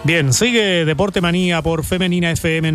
Bien, sigue Deporte Manía por Femenina FM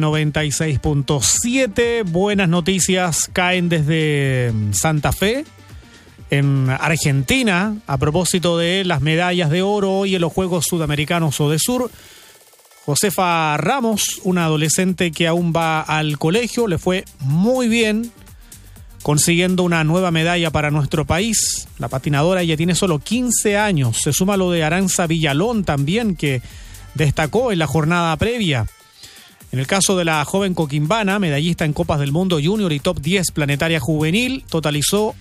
96.7. Buenas noticias caen desde Santa Fe, en Argentina, a propósito de las medallas de oro hoy en los Juegos Sudamericanos ODESUR. Josefa Ramos, una adolescente que aún va al colegio, le fue muy bien, consiguiendo una nueva medalla para nuestro país. La patinadora ya tiene solo 15 años. Se suma lo de Aranza Villalón también, que destacó en la jornada previa. En el caso de la joven coquimbana, medallista en Copas del Mundo Junior y Top 10 Planetaria Juvenil, totalizó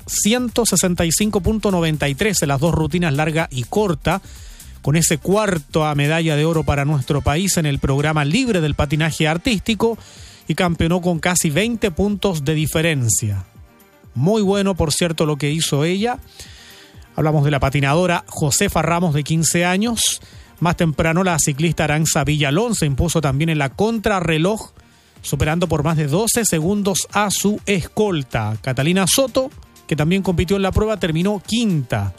165.93 en las dos rutinas larga y corta, con ese cuarto a medalla de oro para nuestro país en el programa libre del patinaje artístico, y campeonó con casi 20 puntos de diferencia. Muy bueno, por cierto, lo que hizo ella. Hablamos de la patinadora Josefa Ramos, de 15 años. Más temprano, la ciclista Aranza Villalón se impuso también en la contrarreloj, superando por más de 12 segundos a su escolta. Catalina Soto, que también compitió en la prueba, terminó quinta.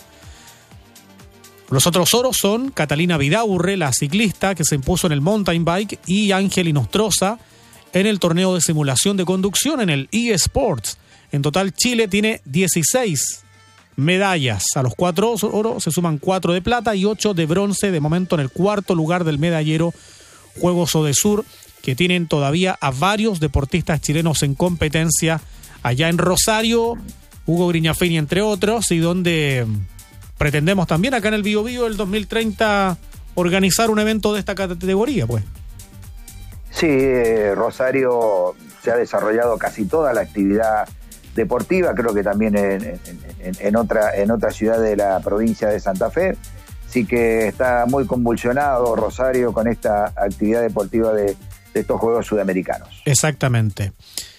Los otros oros son Catalina Vidaurre, la ciclista, que se impuso en el mountain bike, y Ángel Inostroza en el torneo de simulación de conducción en el eSports. En total, Chile tiene 16 medallas. A los 4 oros se suman 4 de plata y 8 de bronce, de momento en el cuarto lugar del medallero Juegos ODESUR, que tienen todavía a varios deportistas chilenos en competencia allá en Rosario, Hugo Grignafini entre otros, y donde pretendemos también acá en el Biobío el 2030 organizar un evento de esta categoría, pues. Sí, Rosario se ha desarrollado casi toda la actividad deportiva, creo que también en otra ciudad de la provincia de Santa Fe. Sí que está muy convulsionado Rosario con esta actividad deportiva de estos Juegos Sudamericanos. Exactamente.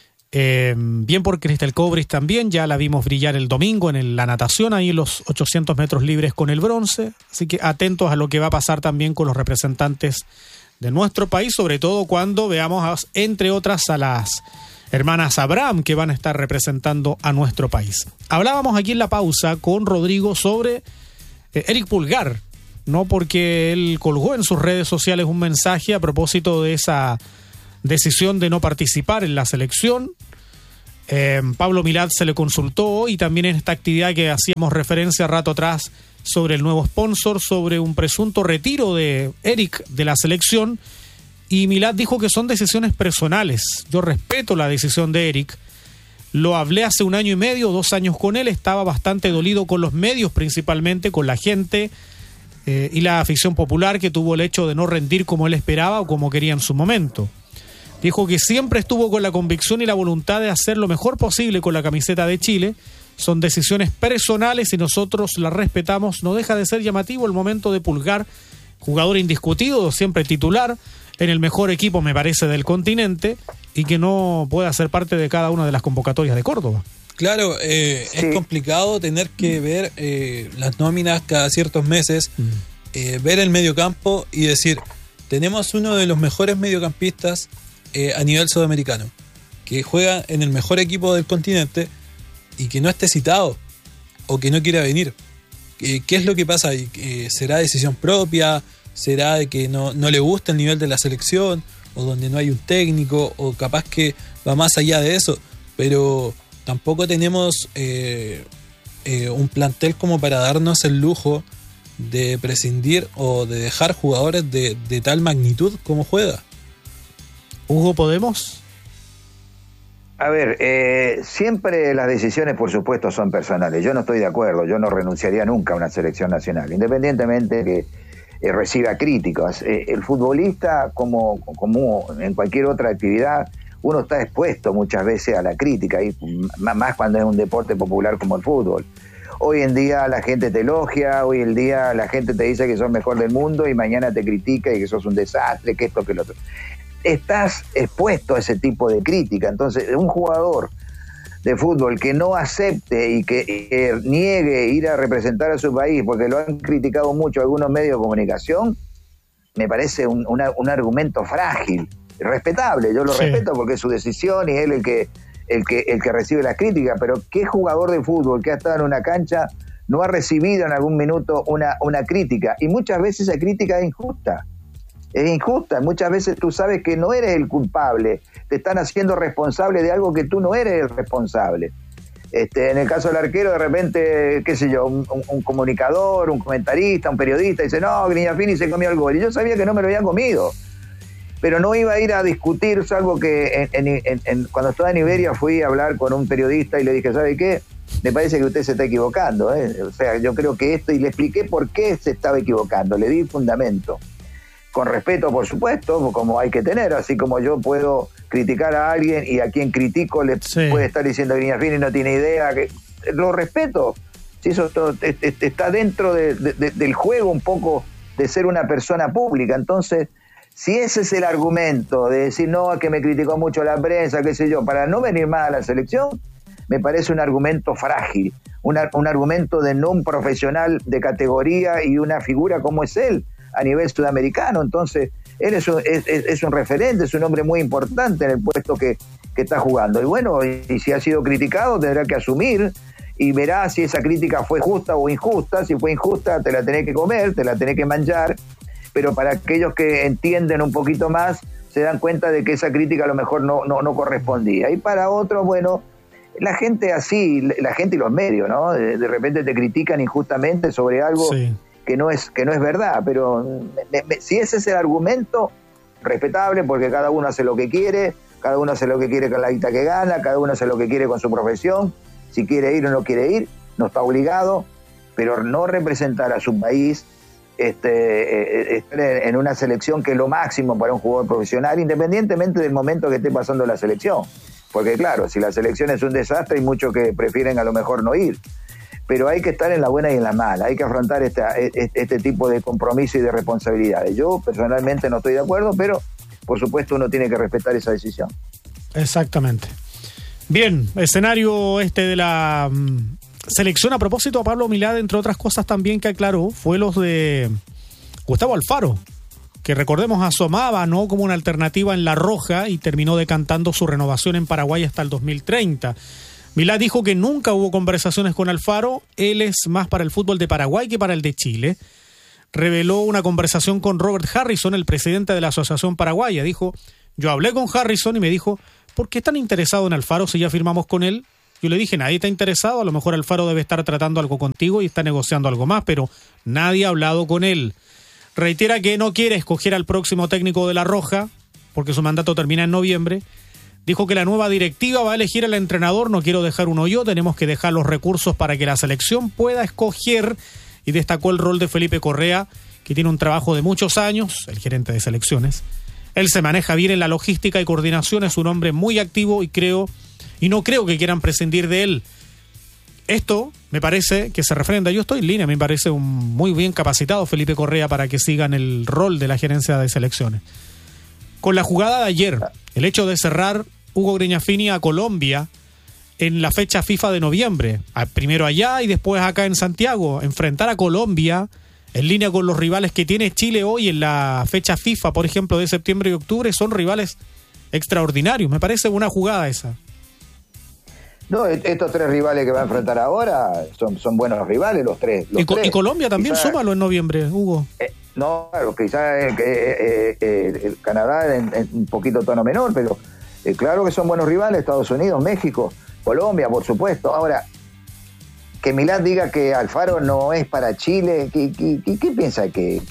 Bien por Cristel Cobris también, ya la vimos brillar el domingo en la natación, ahí en los 800 metros libres con el bronce, así que atentos a lo que va a pasar también con los representantes de nuestro país, sobre todo cuando veamos, entre otras, a las hermanas Abraham, que van a estar representando a nuestro país. Hablábamos aquí en la pausa con Rodrigo sobre Eric Pulgar, no porque él colgó en sus redes sociales un mensaje a propósito de esa decisión de no participar en la selección. Pablo Milad se le consultó hoy también en esta actividad que hacíamos referencia rato atrás sobre el nuevo sponsor, sobre un presunto retiro de Eric de la selección. Y Milad dijo que son decisiones personales. Yo respeto la decisión de Eric. Lo hablé hace 1 año y medio, 2 años con él. Estaba bastante dolido con los medios, principalmente con la gente y la afición popular, que tuvo el hecho de no rendir como él esperaba o como quería en su momento. Dijo que siempre estuvo con la convicción y la voluntad de hacer lo mejor posible con la camiseta de Chile. Son decisiones personales y nosotros las respetamos. No deja de ser llamativo el momento de Pulgar, jugador indiscutido, siempre titular en el mejor equipo, me parece, del continente, y que no pueda ser parte de cada una de las convocatorias de Córdoba. Claro, sí. Es complicado tener que ver las nóminas cada ciertos meses, ver el mediocampo y decir, tenemos uno de los mejores mediocampistas a nivel sudamericano, que juega en el mejor equipo del continente y que no esté citado o que no quiera venir. ¿Qué es lo que pasa ahí? ¿Será decisión propia? ¿Será de que no le gusta el nivel de la selección? ¿O donde no hay un técnico? ¿O capaz que va más allá de eso? Pero tampoco tenemos un plantel como para darnos el lujo de prescindir o de dejar jugadores de tal magnitud como juega. Hugo, ¿podemos? A ver, siempre las decisiones, por supuesto, son personales. Yo no estoy de acuerdo, yo no renunciaría nunca a una selección nacional, independientemente que reciba críticas. El futbolista, como en cualquier otra actividad, uno está expuesto muchas veces a la crítica, y más cuando es un deporte popular como el fútbol. Hoy en día la gente te elogia, hoy en día la gente te dice que sos mejor del mundo y mañana te critica y que sos un desastre, que esto, que lo otro. Estás expuesto a ese tipo de crítica. Entonces, un jugador de fútbol que no acepte y que niegue ir a representar a su país porque lo han criticado mucho algunos medios de comunicación, me parece un argumento frágil, respetable. Yo lo respeto porque es su decisión y él el que recibe las críticas, pero ¿qué jugador de fútbol que ha estado en una cancha no ha recibido en algún minuto una crítica? Y muchas veces esa crítica es injusta. es injusta. Muchas veces tú sabes que no eres el culpable, te están haciendo responsable de algo que tú no eres el responsable. En el caso del arquero, de repente, qué sé yo, un comunicador, un comentarista, un periodista, dice, no, Grignapini se comió el gol. Y yo sabía que no me lo habían comido. Pero no iba a ir a discutir, salvo que cuando estaba en Iberia fui a hablar con un periodista y le dije, ¿sabe qué? Me parece que usted se está equivocando. O sea, yo creo que esto, y le expliqué por qué se estaba equivocando, le di fundamento. Con respeto, por supuesto, como hay que tener, así como yo puedo criticar a alguien y a quien critico le puede estar diciendo que Grignapini no tiene idea, que lo respeto, si eso está dentro del juego un poco de ser una persona pública. Entonces, si ese es el argumento de decir, no, que me criticó mucho la prensa, qué sé yo, para no venir más a la selección, me parece un argumento frágil, un argumento de no un profesional de categoría y una figura como es él a nivel sudamericano. Entonces, él es un referente, es un hombre muy importante en el puesto que está jugando. Y bueno, y si ha sido criticado, tendrá que asumir y verá si esa crítica fue justa o injusta. Si fue injusta, te la tenés que comer, te la tenés que manchar, pero para aquellos que entienden un poquito más, se dan cuenta de que esa crítica a lo mejor no correspondía. Y para otros, bueno, la gente así, la gente y los medios, ¿no? De repente te critican injustamente sobre algo que no es verdad, pero si ese es el argumento, respetable, porque cada uno hace lo que quiere, cada uno hace lo que quiere con la guita que gana, cada uno hace lo que quiere con su profesión, si quiere ir o no quiere ir, no está obligado, pero no representar a su país en una selección que es lo máximo para un jugador profesional, independientemente del momento que esté pasando la selección, porque claro, si la selección es un desastre, hay muchos que prefieren a lo mejor no ir, pero hay que estar en la buena y en la mala, hay que afrontar este tipo de compromiso y de responsabilidades. Yo personalmente no estoy de acuerdo, pero por supuesto uno tiene que respetar esa decisión. Exactamente. Bien, escenario de la selección. A propósito, a Pablo Milad, entre otras cosas también que aclaró, fue los de Gustavo Alfaro, que recordemos asomaba, ¿no?, como una alternativa en La Roja y terminó decantando su renovación en Paraguay hasta el 2030. Milad dijo que nunca hubo conversaciones con Alfaro, él es más para el fútbol de Paraguay que para el de Chile. Reveló una conversación con Robert Harrison, el presidente de la Asociación Paraguaya. Dijo, yo hablé con Harrison y me dijo, ¿por qué están interesados en Alfaro si ya firmamos con él? Yo le dije, nadie está interesado, a lo mejor Alfaro debe estar tratando algo contigo y está negociando algo más, pero nadie ha hablado con él. Reitera que no quiere escoger al próximo técnico de La Roja, porque su mandato termina en noviembre. Dijo que la nueva directiva va a elegir al entrenador, no quiero dejar uno yo, tenemos que dejar los recursos para que la selección pueda escoger, y destacó el rol de Felipe Correa, que tiene un trabajo de muchos años, el gerente de selecciones. Él se maneja bien en la logística y coordinación, es un hombre muy activo y no creo que quieran prescindir de él. Esto me parece que se refrenda, yo estoy en línea, me parece un muy bien capacitado Felipe Correa para que siga en el rol de la gerencia de selecciones. Con la jugada de ayer, el hecho de cerrar Hugo Grignapini a Colombia en la fecha FIFA de noviembre, primero allá y después acá en Santiago, enfrentar a Colombia en línea con los rivales que tiene Chile hoy en la fecha FIFA, por ejemplo, de septiembre y octubre, son rivales extraordinarios. Me parece una jugada esa. No, estos tres rivales que va a enfrentar ahora son buenos rivales, los tres. Y Colombia también, súmalo en noviembre, Hugo. No, claro, quizás el Canadá en un poquito tono menor, pero claro que son buenos rivales, Estados Unidos, México, Colombia, por supuesto. Ahora, que Milad diga que Alfaro no es para Chile, ¿qué piensa?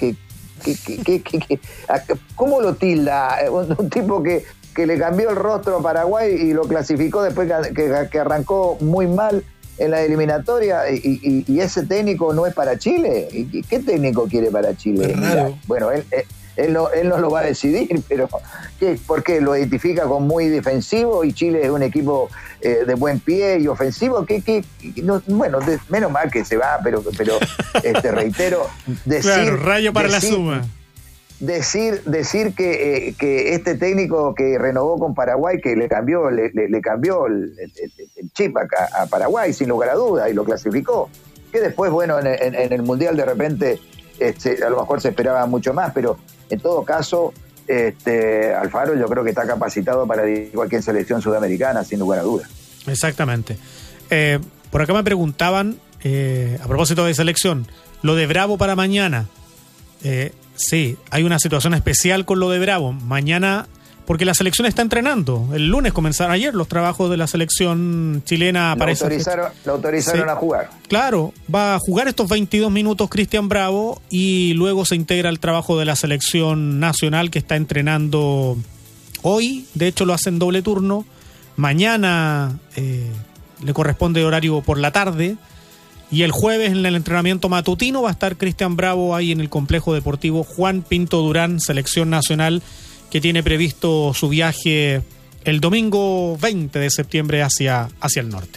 ¿Cómo lo tilda? Un tipo que le cambió el rostro a Paraguay y lo clasificó después que arrancó muy mal en la eliminatoria y ese técnico no es para Chile. ¿Qué técnico quiere para Chile? Bueno, él no lo va a decidir, pero ¿por qué? ¿Lo identifica como muy defensivo y Chile es un equipo de buen pie y ofensivo? Bueno, menos mal que se va, pero reitero, decir... Claro, rayo para la suma. Decir que este técnico que renovó con Paraguay, que le cambió el chip a Paraguay, sin lugar a dudas, y lo clasificó, que después, bueno, en el Mundial de repente a lo mejor se esperaba mucho más, pero en todo caso Alfaro yo creo que está capacitado para cualquier selección sudamericana, sin lugar a dudas. Exactamente. Por acá me preguntaban, a propósito de selección, lo de Bravo para mañana. Sí, hay una situación especial con lo de Bravo. Mañana, porque la selección está entrenando. El lunes comenzaron ayer los trabajos de la selección chilena. Lo autorizaron a jugar. Claro, va a jugar estos 22 minutos Cristian Bravo y luego se integra al trabajo de la selección nacional que está entrenando hoy. De hecho, lo hacen doble turno. Mañana le corresponde horario por la tarde. Y el jueves en el entrenamiento matutino va a estar Cristian Bravo ahí en el complejo deportivo Juan Pinto Durán, selección nacional, que tiene previsto su viaje el domingo 20 de septiembre hacia el norte.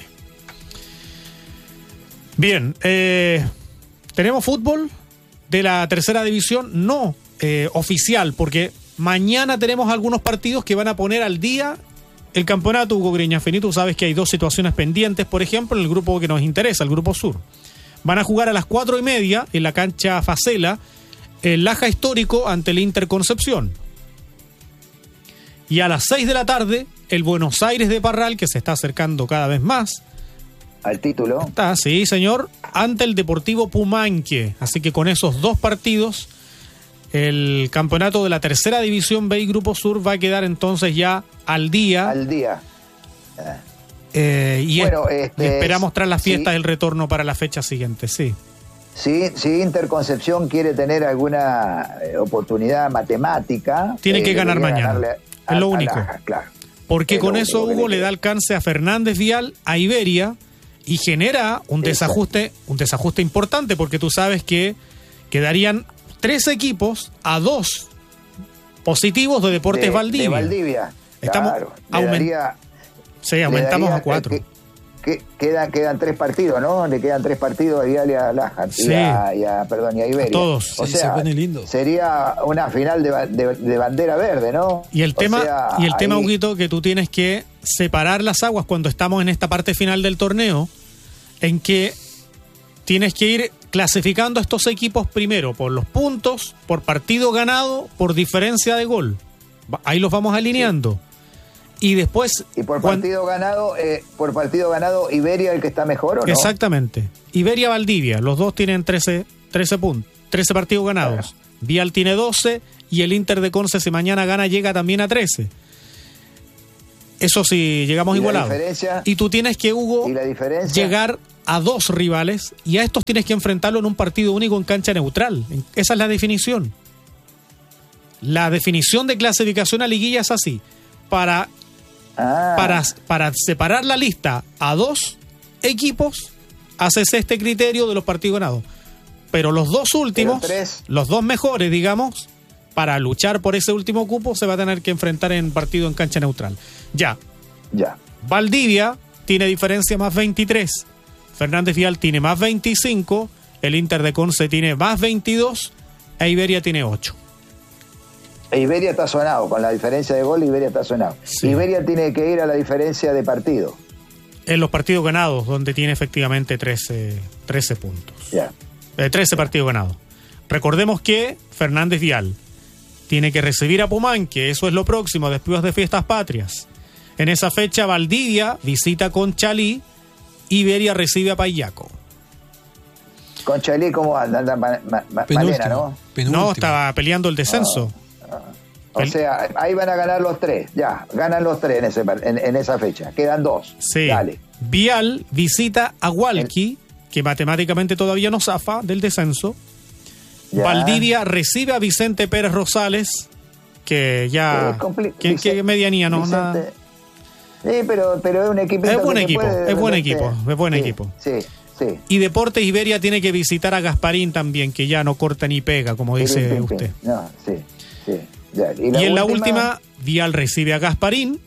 Bien, tenemos fútbol de la tercera división, no oficial, porque mañana tenemos algunos partidos que van a poner al día el campeonato. Hugo Griñafini, tú sabes que hay dos situaciones pendientes, por ejemplo, en el grupo que nos interesa, el grupo sur. Van a jugar a las 4:30 en la cancha Facela, el Laja Histórico ante el Inter Concepción. Y a las 6 de la tarde, el Buenos Aires de Parral, que se está acercando cada vez más al título. Está, sí, señor, ante el Deportivo Pumanque. Así que con esos dos partidos, el campeonato de la tercera división B y Grupo Sur va a quedar entonces ya al día. Y esperamos tras las fiestas el retorno para la fecha siguiente, sí. Si Inter Concepción quiere tener alguna oportunidad matemática, tiene que ganar mañana. Es lo único. Claro. Porque con eso Hugo le da alcance a Fernández Vial, a Iberia, y genera un desajuste importante, porque tú sabes que quedarían 3 equipos a 2 positivos de Deportes Valdivia. De Valdivia. Estamos aumentamos a 4. Quedan 3 partidos, ¿no? Le quedan 3 partidos a Vial y a Laja. Sí. Y a Iberia. A todos. O sea, sería una final de bandera verde, ¿no? Y el tema, Huguito, que tú tienes que separar las aguas cuando estamos en esta parte final del torneo, en que tienes que ir clasificando a estos equipos primero por los puntos, por partido ganado, por diferencia de gol. Ahí los vamos alineando. Sí. Y después... Y por partido ganado, Iberia el que está mejor, ¿o no? Exactamente. Iberia Valdivia, los dos tienen 13 puntos, 13 partidos ganados. Claro. Vial tiene 12 y el Inter de Conce, si mañana gana, llega también a 13. Eso sí, llegamos igualados. Y tú tienes que, Hugo, llegar a 2 rivales y a estos tienes que enfrentarlo en un partido único en cancha neutral. Esa es la definición. La definición de clasificación a liguilla es así. Para separar la lista a 2 equipos, haces este criterio de los partidos ganados. Pero los 2 últimos, los 2 mejores, digamos, para luchar por ese último cupo, se va a tener que enfrentar en partido en cancha neutral. Ya. Valdivia tiene diferencia más 23. Fernández Vial tiene más 25. El Inter de Conce tiene más 22. E Iberia tiene 8. Iberia está sonado, con la diferencia de gol Iberia está sonado. Sí. Iberia tiene que ir a la diferencia de partido. En los partidos ganados, donde tiene efectivamente 13 puntos. 13 partidos ganados. Recordemos que Fernández Vial tiene que recibir a Pumanque, eso es lo próximo, después de Fiestas Patrias. En esa fecha Valdivia visita Conchalí, Iberia recibe a Payaco. Conchalí, ¿cómo anda? Malena, ¿no? No, estaba peleando el descenso. O sea, ahí van a ganar los 3, ganan los 3 en esa fecha, quedan 2. Sí. Dale. Vial visita a Hualqui, que matemáticamente todavía no zafa del descenso. Valdivia recibe a Vicente Pérez Rosales, que ya... ¿Qué medianía? No, nada. Sí, pero es un equipo. Es buen equipo. Sí. Y Deportes Iberia tiene que visitar a Gasparín también, que ya no corta ni pega, como dice usted. No, sí. Ya. Y en la última, Vial recibe a Gasparín,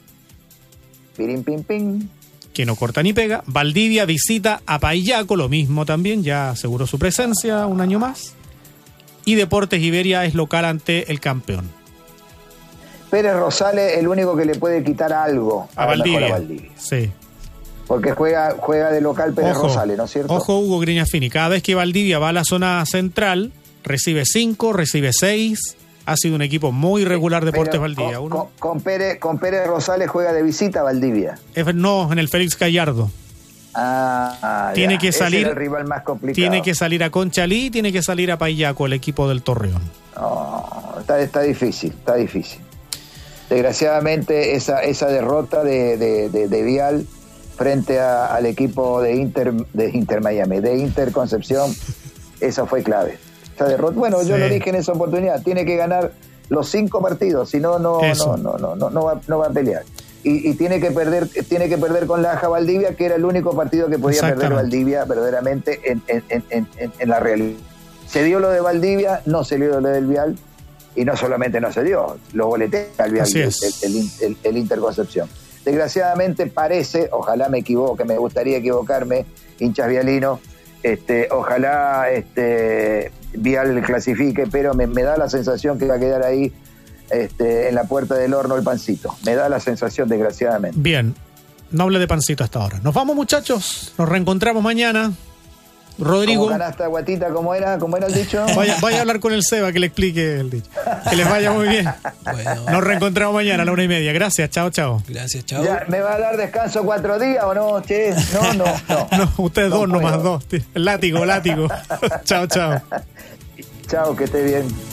que no corta ni pega. Valdivia visita a Payaco, lo mismo también, ya aseguró su presencia un año más. Y Deportes Iberia es local ante el campeón. Pérez Rosales, el único que le puede quitar algo a Valdivia. Sí. Porque juega de local Pérez Rosales, ¿no es cierto? Ojo, Hugo Griñafini, cada vez que Valdivia va a la zona central, recibe 5, recibe 6. Ha sido un equipo muy regular Deportes Valdivia. Con Pérez Rosales juega de visita a Valdivia. No, en el Félix Gallardo. Tiene que salir. Ese era el rival más complicado. Tiene que salir a Conchalí, tiene que salir a Payaco, el equipo del Torreón. No, está difícil. Desgraciadamente esa derrota de Vial frente al equipo de Inter Miami, de Inter Concepción, esa fue clave. Esa derrota, bueno, yo lo dije en esa oportunidad, tiene que ganar los 5 partidos, si no va a pelear. Y tiene que perder con la AJA Valdivia, que era el único partido que podía perder Valdivia verdaderamente en la realidad. Se dio lo de Valdivia, no se dio lo del Vial, y no solamente no se dio, lo boletea el Vial, el Inter Concepción. Desgraciadamente parece, ojalá me equivoque, me gustaría equivocarme, hinchas vialinos, ojalá Vial clasifique, pero me da la sensación que va a quedar ahí en la puerta del horno el pancito. Me da la sensación, desgraciadamente. Bien, no hable de pancito hasta ahora. Nos vamos, muchachos, nos reencontramos mañana. Rodrigo. ¿Cómo canasta guatita? ¿Cómo era el dicho? Vaya a hablar con el Seba que le explique el dicho. Que les vaya muy bien. Bueno. Nos reencontramos mañana a la 1:30. Gracias, chao. Gracias, chao. ¿Me va a dar descanso 4 días o no, che? No. No, ustedes dos nomás, 2. Látigo. Chao. Chao, que esté bien.